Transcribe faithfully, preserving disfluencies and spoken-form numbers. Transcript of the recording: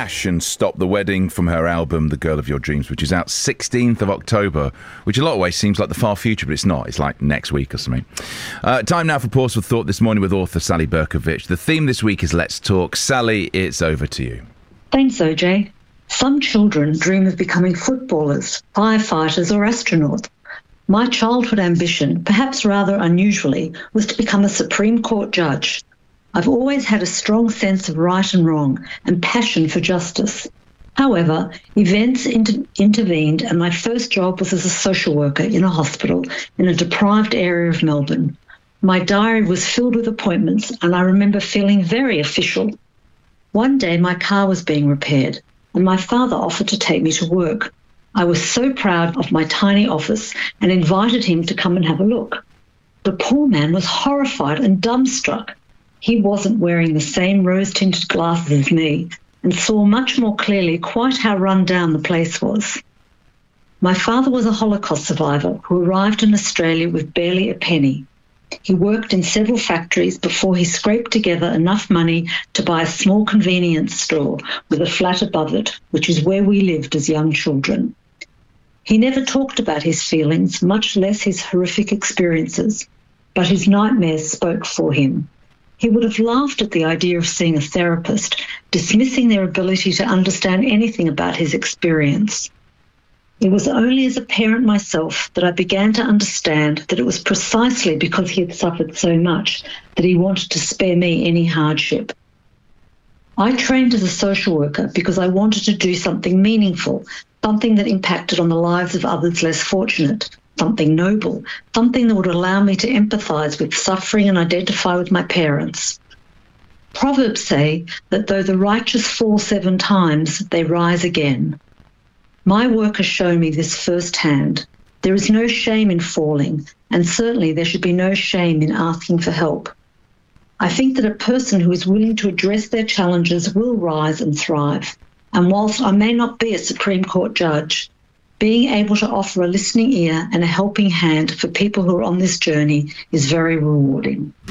Ash and Stop the Wedding from her album The Girl of Your Dreams, which is out sixteenth of October, which in a lot of ways seems like the far future, but it's not. It's like next week or something. Uh, time now for Pause for Thought this morning with author Sally Berkovich. The theme this week is Let's Talk. Sally, it's over to you. Thanks, O J. Some children dream of becoming footballers, firefighters or astronauts. My childhood ambition, perhaps rather unusually, was to become a Supreme Court judge. I've always had a strong sense of right and wrong and passion for justice. However, events inter- intervened and my first job was as a social worker in a hospital in a deprived area of Melbourne. My diary was filled with appointments and I remember feeling very official. One day my car was being repaired and my father offered to take me to work. I was so proud of my tiny office and invited him to come and have a look. The poor man was horrified and dumbstruck. He wasn't wearing the same rose-tinted glasses as me and saw much more clearly quite how run down the place was. My father was a Holocaust survivor who arrived in Australia with barely a penny. He worked in several factories before he scraped together enough money to buy a small convenience store with a flat above it, which is where we lived as young children. He never talked about his feelings, much less his horrific experiences, but his nightmares spoke for him. He would have laughed at the idea of seeing a therapist, dismissing their ability to understand anything about his experience. It was only as a parent myself that I began to understand that it was precisely because he had suffered so much that he wanted to spare me any hardship. I trained as a social worker because I wanted to do something meaningful, something that impacted on the lives of others less fortunate. Something noble, something that would allow me to empathise with suffering and identify with my parents. Proverbs say that though the righteous fall seven times, they rise again. My work has shown me this firsthand. There is no shame in falling, and certainly there should be no shame in asking for help. I think that a person who is willing to address their challenges will rise and thrive. And whilst I may not be a Supreme Court judge, being able to offer a listening ear and a helping hand for people who are on this journey is very rewarding.